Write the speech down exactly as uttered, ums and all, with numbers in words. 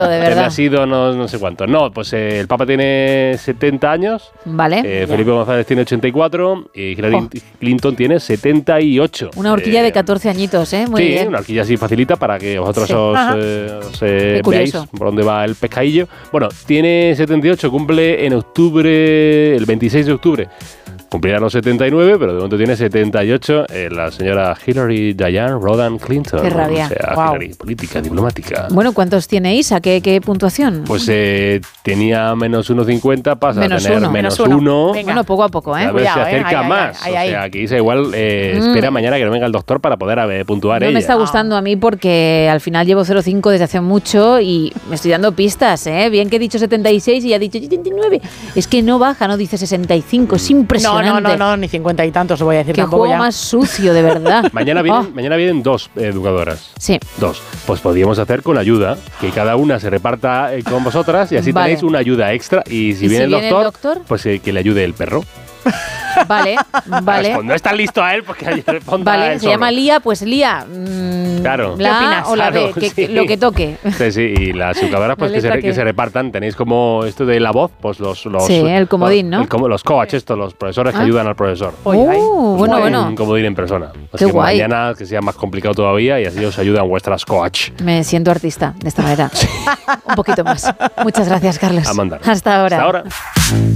de verdad. Que ha sido no, no sé cuánto. No, pues eh, el Papa tiene setenta años. Vale. Eh, Felipe González tiene ochenta y cuatro y Hillary oh. Clinton tiene setenta y ocho. Una horquilla eh, de catorce añitos, ¿eh? Muy sí, bien. una horquilla así facilita para que vosotros sí. os, eh, os eh, veáis por dónde va el pescadillo. Bueno, tiene setenta y ocho, cumple en octubre, el veintiséis de octubre. Cumplirá los setenta y nueve, pero de momento tiene setenta y ocho. Eh, la señora Hillary Diane Rodham Clinton. Qué rabia. O sea, wow. Hillary, política, diplomática. Bueno, ¿cuántos tiene Isa? ¿Qué, qué puntuación? Pues eh, tenía menos uno coma cincuenta, pasa menos a tener uno. menos uno. uno. Bueno, poco a poco, ¿eh? A ver, Cuidado, se acerca eh. ay, más. Ay, ay, ay. O sea, que Isa igual eh, mm. espera mañana que no venga el doctor para poder ver, puntuar no ella. Me está gustando a mí porque al final llevo cero coma cinco desde hace mucho y me estoy dando pistas, ¿eh? Bien que he dicho setenta y seis y ya he dicho setenta y nueve. Es que no baja, no dice sesenta y cinco. Es impresionante. No, no, no, no ni cincuenta y tantos, os voy a decir Qué tampoco juego ya. más sucio, de verdad. mañana, vienen, oh. mañana vienen dos educadoras. Sí. Dos. Pues podríamos hacer con ayuda, que cada una se reparta eh, con vosotras y así vale. tenéis una ayuda extra. Y si, ¿Y viene, si el, viene doctor, el doctor, pues eh, que le ayude el perro. Vale, vale. Pues no está listo a él porque ayer responda Vale, él se solo. llama Lía, pues Lía. Mmm, claro. La ¿Qué opinas? o la claro, B, que, sí. que, lo que toque. Sí, sí, y las educadoras pues que se, que... que se repartan. Tenéis como esto de la voz, pues los... los sí, el comodín, ¿no? El, el, los coach, estos, los profesores ¿Ah? que ayudan al profesor. Oh, uh, bueno, bueno. Un comodín en persona. Así Qué que guay. mañana que sea más complicado todavía y así os ayudan vuestras coach. Me siento artista de esta manera. Un poquito más. Muchas gracias, Carlos. A mandar. Hasta ahora. Hasta ahora.